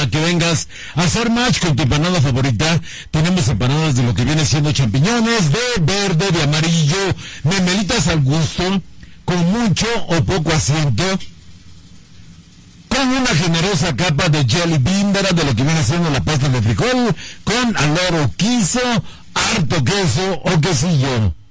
para que vengas a hacer match con tu empanada favorita. Tenemos empanadas de lo que viene siendo champiñones, de verde, de amarillo, memelitas al gusto, con mucho o poco asiento, con una generosa capa de jelly bean, de lo que viene siendo la pasta de frijol, con al oro quiso, harto queso o quesillo.